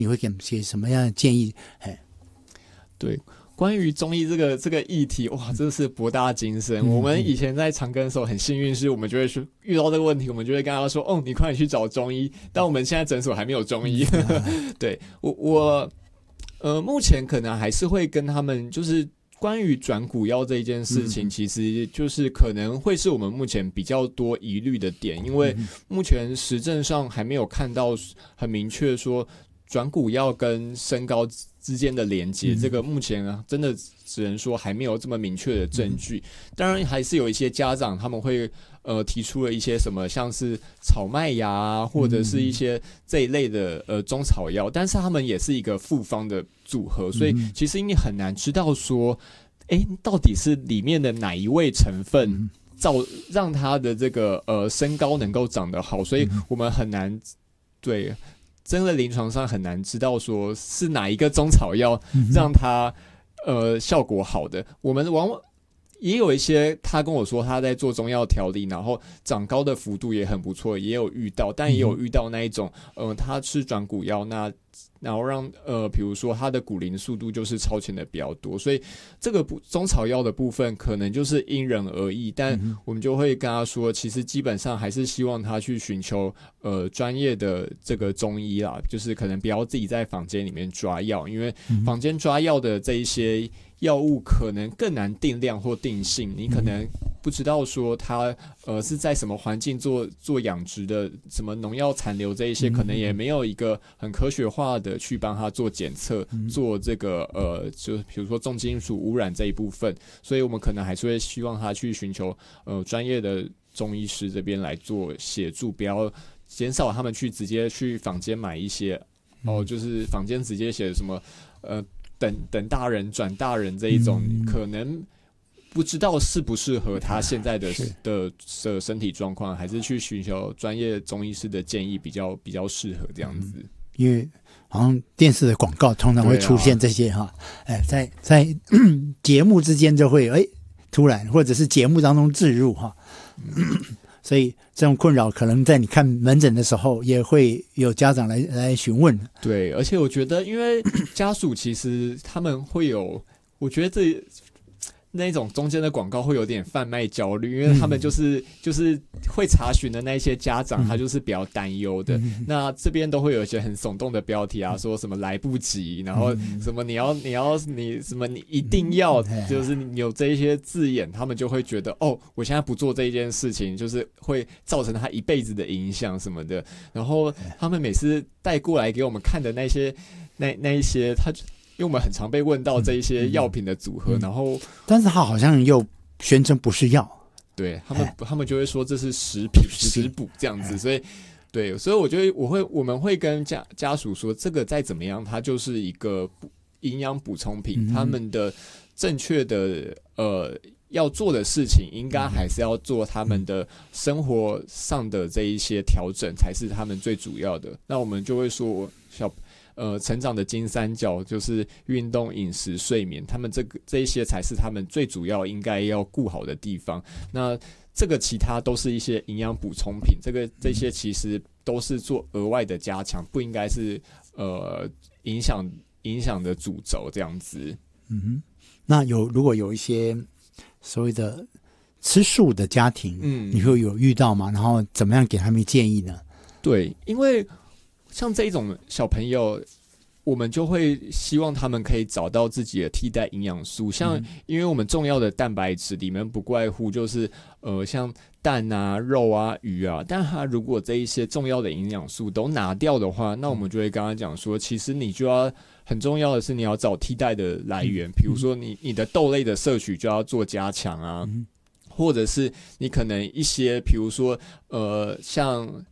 你会给些什么样的建议？ 对，关于中医这个议题，哇，真的是博大精深。我们以前在长庚的时候很幸运，是我们就会去遇到这个问题，我们就会跟他说：“哦，你快点去找中医。”但我们现在诊所还没有中医。对我目前可能还是会跟他们就是。关于转骨药这一件事情，其实就是可能会是我们目前比较多疑虑的点，因为目前实证上还没有看到很明确说转骨药跟身高之间的连接，这个目前真的只能说还没有这么明确的证据。当然，还是有一些家长他们会提出了一些什么，像是草麦芽啊，或者是一些这一类的中草药，但是他们也是一个复方的组合，所以其实你很难知道说，到底是里面的哪一味成分让他的这个身高能够长得好，所以我们很难对。真的临床上很难知道说是哪一个中草药让它效果好的。我们往往也有一些他跟我说他在做中药调理，然后长高的幅度也很不错，也有遇到，但也有遇到那一种他吃转骨药，那然后让比如说他的骨龄速度就是超前的比较多，所以这个中草药的部分可能就是因人而异，但我们就会跟他说，其实基本上还是希望他去寻求专业的这个中医啦，就是可能不要自己在坊间里面抓药，因为坊间抓药的这一些药物可能更难定量或定性，你可能不知道说它是在什么环境做养殖的，什么农药残留这一些，可能也没有一个很科学化的去帮它做检测，做这个就比如说重金属污染这一部分，所以我们可能还是会希望他去寻求专业的中医师这边来做协助，不要减少他们去直接去坊间买一些就是坊间直接写什么等大人转大人这一种，可能不知道适不适合他现在的身体状况，还是去寻求专业中医师的建议比较适合这样子。 因为好像电视的广告通常会出现这些在节目之间就会突然，或者是节目当中置入所以这种困扰可能在你看门诊的时候也会有家长来询问。 对，而且我觉得因为家属其实他们会有，我觉得那种中间的广告会有点贩卖焦虑，因为他们就是会查询的那些家长，他就是比较担忧的。那这边都会有一些很耸动的标题啊，说什么来不及，然后什么你什么你一定要，就是你有这一些字眼，他们就会觉得我现在不做这一件事情，就是会造成他一辈子的影响什么的。然后他们每次带过来给我们看的那些他。因为我们很常被问到这一些药品的组合，然后但是他好像又宣称不是药， 对他们就会说这是食品食补这样子，所以我觉得我们会跟家属说，这个再怎么样，它就是一个营养补充品，他们的正确的要做的事情，应该还是要做他们的生活上的这一些调整，才是他们最主要的。那我们就会说成长的金三角就是运动、饮食、睡眠，他们这一些才是他们最主要应该要顾好的地方。那这个其他都是一些营养补充品，这些其实都是做额外的加强，不应该是影响的主轴这样子。 那如果有一些所谓的吃素的家庭，你会有遇到吗？然后怎么样给他们建议呢？ 对，因为像这一种小朋友，我们就会希望他们可以找到自己的替代营养素，像因为我们重要的蛋白质里面不外乎就是像蛋啊、肉啊、鱼啊，但他如果这一些重要的营养素都拿掉的话，那我们就会跟他讲说，其实你就要很重要的是你要找替代的来源，比如说你的豆类的摄取就要做加强啊，或者是你可能一些比如说像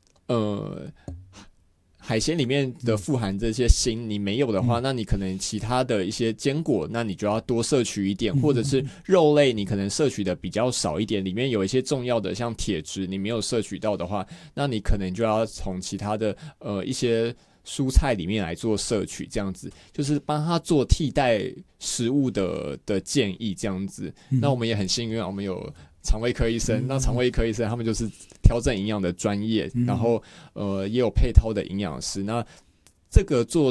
海鲜里面的富含这些锌，你没有的话，那你可能其他的一些坚果，那你就要多摄取一点，或者是肉类，你可能摄取的比较少一点，里面有一些重要的像铁质，你没有摄取到的话，那你可能就要从其他的一些蔬菜里面来做摄取，这样子就是帮他做替代食物的建议，这样子。那我们也很幸运，我们有肠胃科医生，那肠胃科医生他们就是调整营养的专业，然后也有配套的营养师，那这个做